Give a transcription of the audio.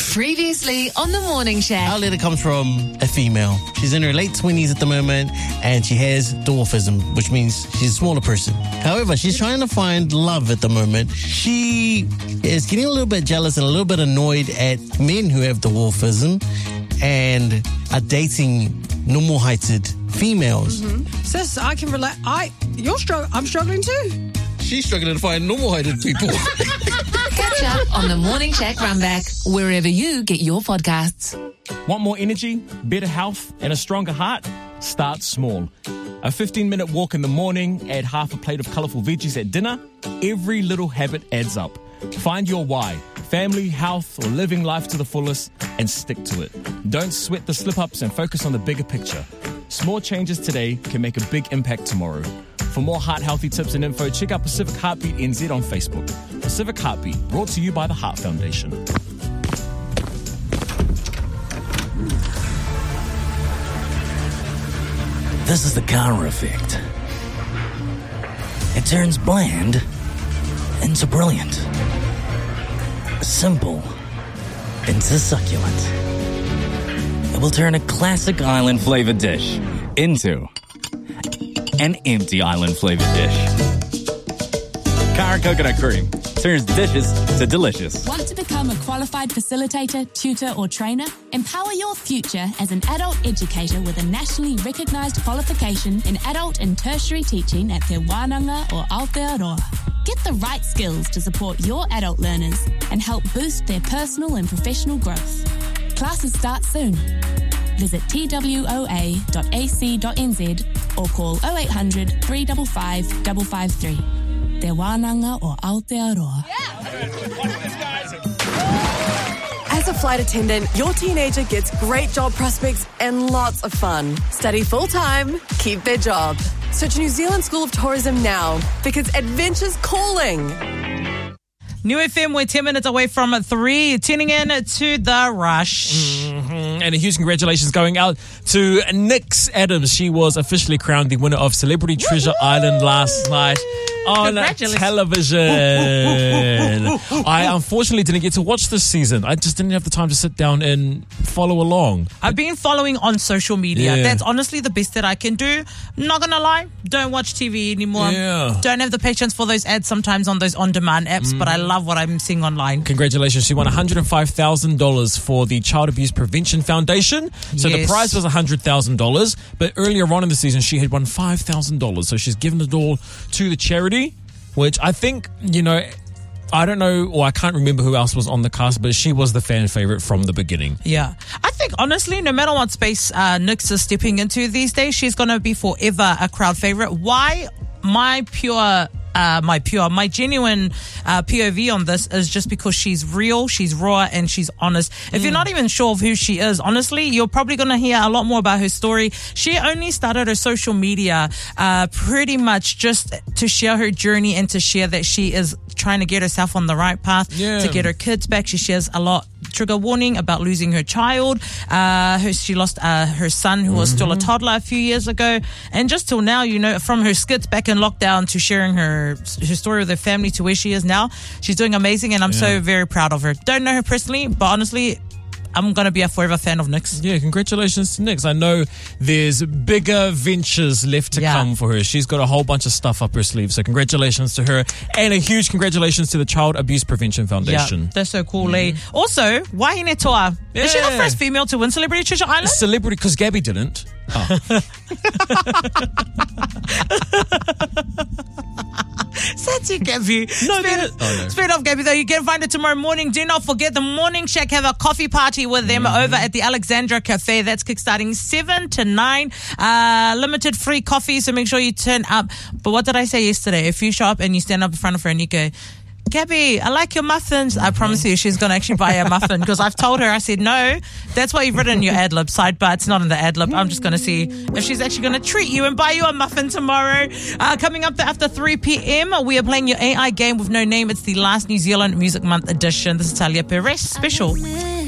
Previously on The Morning Shack. Our letter comes from a female. She's in her late 20s at the moment, and she has dwarfism, which means she's a smaller person. However, she's trying to find love at the moment. She is getting a little bit jealous and a little bit annoyed at men who have dwarfism and are dating normal-heighted females. Sis, I can relate. I'm struggling too. She's struggling to find normal-heighted people. Catch up on The Morning Shack Runback, wherever you get your podcasts. Want more energy, better health, and a stronger heart? Start small. A 15-minute walk in the morning, add half a plate of colourful veggies at dinner. Every little habit adds up. Find your why. Family, health, or living life to the fullest, and stick to it. Don't sweat the slip-ups and focus on the bigger picture. Small changes today can make a big impact tomorrow. For more heart-healthy tips and info, check out Pacific Heartbeat NZ on Facebook. Pacific Heartbeat, brought to you by the Heart Foundation. This is the Kara effect. It turns bland into brilliant. Simple into succulent. It will turn a classic island-flavored dish into an empty island-flavored dish. Kara Coconut Cream turns dishes to delicious. Want to become a qualified facilitator, tutor or trainer? Empower your future as an adult educator with a nationally recognised qualification in adult and tertiary teaching at Te Wānanga or Aotearoa. Get the right skills to support your adult learners and help boost their personal and professional growth. Classes start soon. Visit twoa.ac.nz or call 0800 355 553. Te Wānanga or Aotearoa. As a flight attendant, your teenager gets great job prospects and lots of fun. Study full-time, keep their job. Search New Zealand School of Tourism now, because adventure's calling. New FM, we're 10 minutes away from 3. Tuning in to The Rush. And a huge congratulations going out to Nix Adams. She was officially crowned the winner of Celebrity Treasure Island last night on television. I unfortunately didn't get to watch this season. I just didn't have the time to sit down and follow along. I've been following on social media. Yeah. That's honestly the best that I can do. Not gonna lie, don't watch TV anymore. Yeah. Don't have the patience for those ads sometimes on those on-demand apps, but I love what I'm seeing online. Congratulations. She won $105,000 for the Child Abuse Prevention Foundation. So the Yes. prize was $100,000. But earlier on in the season, she had won $5,000. So she's given it all to the charity, which I think, I don't know, or I can't remember who else was on the cast, but she was the fan favorite from the beginning. Yeah. I think, honestly, no matter what space Nix is stepping into these days, she's going to be forever a crowd favorite. Why? My genuine POV on this is just because she's real, she's raw, and she's honest. If you're not even sure of who she is, honestly, you're probably going to hear a lot more about her story. She only started her social media pretty much just to share her journey and to share that she is trying to get herself on the right path, to get her kids back. She shares a lot. Trigger warning about losing her child. She lost her son, who was still a toddler a few years ago. And just till now, from her skits back in lockdown to sharing her story with her family to where she is now, she's doing amazing, and I'm so very proud of her. Don't know her personally, but honestly, I'm going to be a forever fan of Nix. Yeah, congratulations to Nix. I know there's bigger ventures left to come for her. She's got a whole bunch of stuff up her sleeve, so congratulations to her. And a huge congratulations to the Child Abuse Prevention Foundation. Yeah, that's so cool, Lee. Also, Wahine Toa. Is she the first female to win Celebrity Treasure Island? Celebrity, because Gabby didn't. That's it, Gabby. Speaking of Gabby, though, you can find it tomorrow morning. Do not forget the Morning Shack have a coffee party with them over at the Alexandra Cafe. That's kickstarting 7 to 9. Limited free coffee, so make sure you turn up. But what did I say yesterday? If you show up and you stand up in front of her and you go, Gabby, I like your muffins. I promise you she's going to actually buy a muffin, because I've told her, I said, no, that's why you've written in your ad-lib sidebar. It's not in the ad-lib. I'm just going to see if she's actually going to treat you and buy you a muffin tomorrow. Coming up after 3 p.m, we are playing your AI game with no name. It's the last New Zealand Music Month edition. This is Talia Perez special.